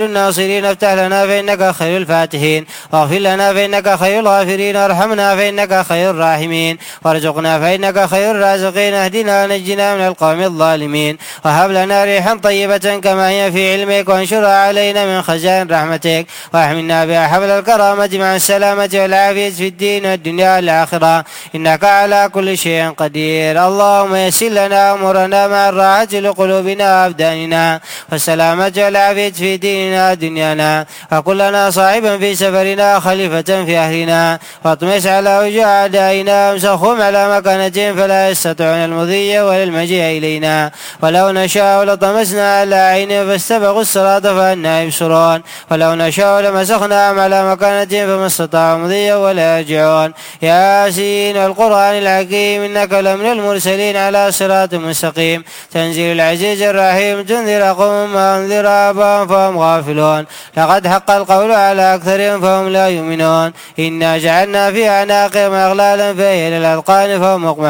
الناصرين. افتح لنا فإنك خير الفاتحين، واغفر لنا فإنك خير الغافرين، وارحمنا فإنك خير الراحمين، وارزقنا فإنك خير الرازقين. اهدنا ونجنا من القوم الظالمين، وهب لنا ريحا طيبة كما هي في علمك، وانشرها علينا من خزائن رحمتك، واحملنا بها حبل الكرامة مع السلامة والعافية في الدين والدنيا والآخرة، إنك على كل شيء قدير. اللهم يسر لنا أمورنا مع الراحة لقلوبنا وأبداننا، والسلامة والعافية في ديننا ودنيانا، وكلنا صاحبا في سفرنا، خليفة في أهلنا، واطمس على وجوه أعدائنا، وامسخهم على مكانتهم فلا يستطيعون المضي ولا المجيء إلينا. ولو نشاء لطمسنا على عينهم فاستبقوا الصراط فأنا يبصرون، ولو نشاء لمسخناهم على مكانتهم فما استطاعوا مضيا ولا يرجعون. ياسين والقرآن الحكيم إنك لمن المرسلين على صراط مستقيم، تنزيل العزيز الرحيم، تنذر قوم ما أنذر آباءهم فهم غافلون. لقد حق القول على أكثرهم فهم لا يؤمنون. إنا جعلنا في أعناقهم أغلالا فهي للأذقان فهم مقمحون.